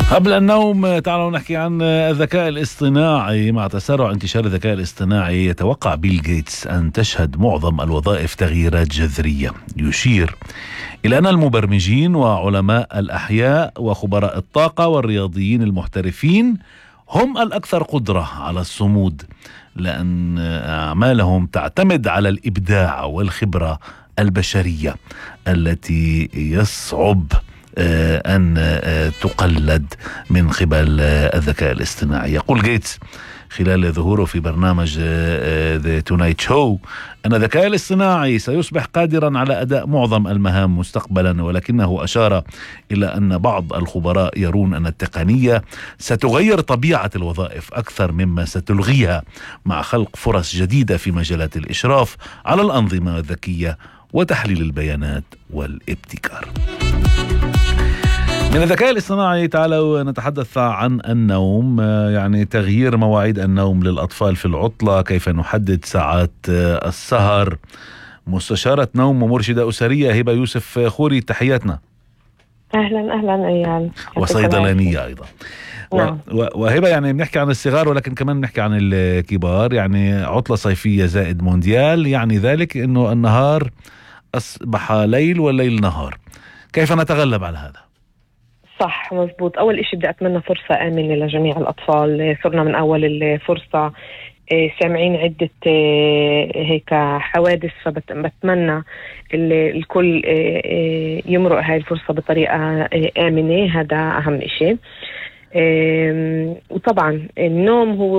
قبل النوم تعالوا نحكي عن الذكاء الاصطناعي. مع تسارع انتشار الذكاء الاصطناعي يتوقع بيل غيتس أن تشهد معظم الوظائف تغييرات جذرية، يشير إلى أن المبرمجين وعلماء الأحياء وخبراء الطاقة والرياضيين المحترفين هم الأكثر قدرة على الصمود، لأن أعمالهم تعتمد على الإبداع والخبرة البشرية التي يصعب أن تقلد من قبل الذكاء الاصطناعي. يقول غيتس خلال ظهوره في برنامج The Tonight Show أن الذكاء الاصطناعي سيصبح قادرا على أداء معظم المهام مستقبلا، ولكنه أشار إلى أن بعض الخبراء يرون أن التقنية ستغير طبيعة الوظائف أكثر مما ستلغيها، مع خلق فرص جديدة في مجالات الإشراف على الأنظمة الذكية وتحليل البيانات والابتكار. من الذكاء الاصطناعي تعالوا نتحدث عن النوم، يعني تغيير مواعيد النوم للأطفال في العطلة، كيف نحدد ساعات السهر. مستشارة نوم ومرشدة أسرية هبة يوسف خوري، تحياتنا. أهلا أيال. وصيدلانية أيضا. وهبة يعني بنحكي عن الصغار ولكن كمان بنحكي عن الكبار، يعني عطلة صيفية زائد مونديال، يعني ذلك أنه النهار أصبح ليل والليل نهار، كيف نتغلب على هذا؟ صح، مزبوط. أول إشي بدي أتمنى فرصة آمنة لجميع الأطفال. صرنا من أول الفرصة سامعين عدة هيك حوادث، فبتمنى الكل يمرق هاي الفرصة بطريقة آمنة، هذا أهم إشي. وطبعا النوم هو